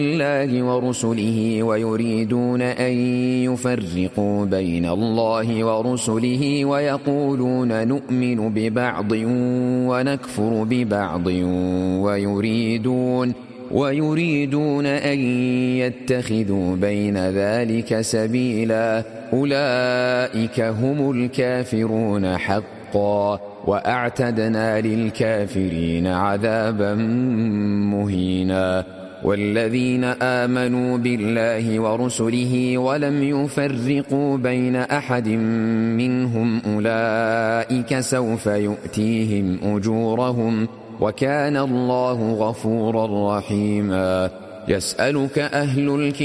الله ورسله ويريدون أن يفرقوا بين الله ورسله ويقولون نؤمن ببعض ونكفر ببعض ويريدون أن يتخذوا بين ذلك سبيلا أولئك هم الكافرون حقا وأعتدنا للكافرين عذابا مهينا والذين آمنوا بالله ورسله ولم يفرقوا بين أحد منهم أولئك سوف يؤتيهم أجورهم وكان الله غفورا رحيما يسألك أهل الكتاب